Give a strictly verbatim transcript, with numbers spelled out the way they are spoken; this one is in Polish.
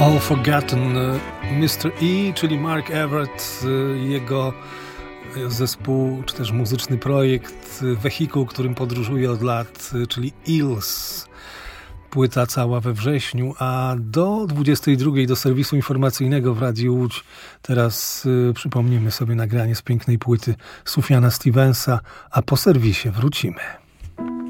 All Forgotten, mister E, czyli Mark Everett, jego zespół, czy też muzyczny projekt, wehikuł, którym podróżuje od lat, czyli Eels. Płyta cała we wrześniu, a do dwudziestej drugiej do serwisu informacyjnego w Radiu Łódź teraz y, przypomnimy sobie nagranie z pięknej płyty Sufjana Stevensa, a po serwisie wrócimy.